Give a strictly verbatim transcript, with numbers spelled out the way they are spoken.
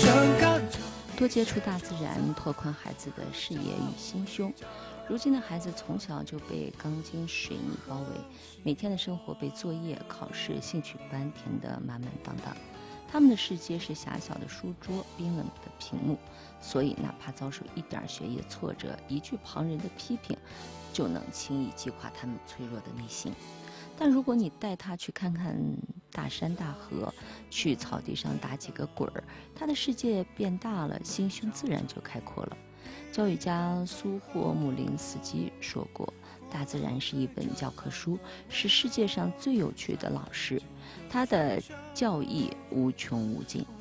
多接触大自然，拓宽孩子的视野与心胸。如今的孩子从小就被钢筋水泥包围，每天的生活被作业、考试、兴趣班填得满满当当。他们的世界是狭小的书桌、冰冷的屏幕，所以哪怕遭受一点学业挫折，一句旁人的批评，就能轻易击垮他们脆弱的内心。但如果你带他去看看大山大河，去草地上打几个滚儿，他的世界变大了，心胸自然就开阔了。教育家苏霍姆林斯基说过，大自然是一本教科书，是世界上最有趣的老师，它的教义无穷无尽。